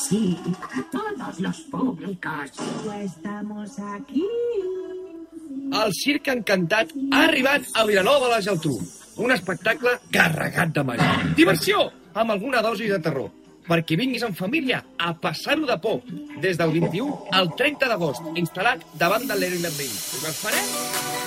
Sí, todos los públicos. Estamos aquí. El Circ Encantat ha arribat a Vilanova de la Geltrú. Un espectacle carregat de màgia. Diversió, amb alguna dosi de terror. Perquè vinguis en família a passar-ho de por. Des del 21 al 30 d'agost, instal·lat davant de l'Heroi Merlin. Us esperem!